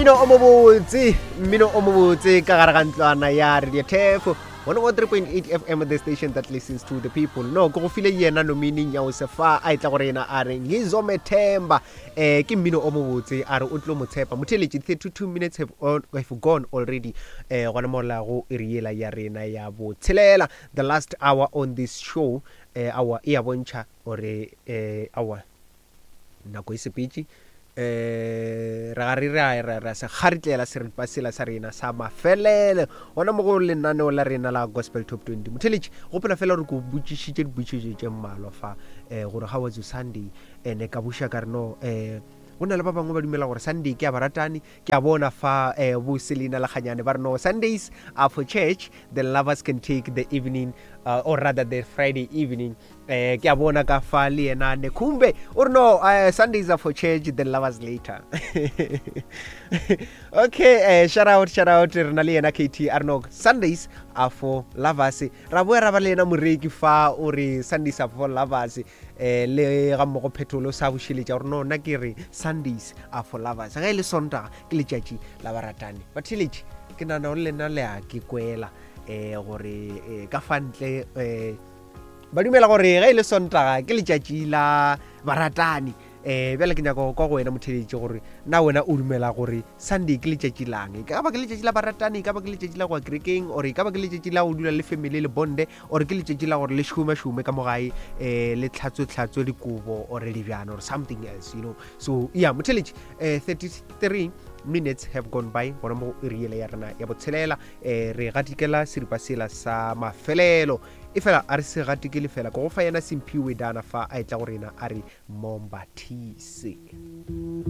Mmino o mobotse ka gare ga ntlwana ya Radio Thefo 103.8 FM, the station that listens to the people. No go file yena no meaning ya o se fa a itla gore ena a re ngizomethemba ke mmino o mobotse a re o tlo motshepa motheletsi 32 minutes have gone already gona mola go iriela ya rena ya botshelela the last hour on this show our ya bontsha ore our nako isepitsi ra se kharitlela se re pasela sa rena sa mafelele ona mo go lenane o la rena la gospel top 20 motheletsi go pela fela re go butšishitše dibutšitše tše mmalwa fa gore how was Sunday ene ka busha ka reno go na le ba bangwe ba dumela gore Sunday ke a baratani ke a bona fa bo selina la khanyane ba re no Sundays are for church, the lovers can take the evening or rather the Friday evening ke a bona ka fa le ena ne kumbe or no Sundays are for church, the lovers later. Okay, shout out rena le ena KT Arno Sundays are for lovers ra bo ra ba le ena moreki fa o re Sundays are for lovers le ga mo go phetolo sa bushiletša gore no nna ke re Sundays are for lovers ga ile Sontaga ke letšatši la baratani batheletši ke nana o lena le a ke kwela gore ka fantle ba dumela gore ga ile Sontaga ke letšatši la baratani bjale ke nyaka kwa go wena motheletši gore na wena o dumela gore Sunday ke letšatši lang ka ba ke letšatši la baratani ka ba ke letšatši la go kerekeng or ka ba ke letšatši la go dula le family le bonde or ke letšatši la gore le šume ka mogae le tlhatso dikobo or le bjana or something else, you know. So yeah motheletši 33 minutes have gone by gona mo iriele ya rena ya botshelela re gatikela seripa sela sa mafelelo efela a re se gatikele fela go fa yena Simphiwe Dana fa a itla gore ena a re mombathise.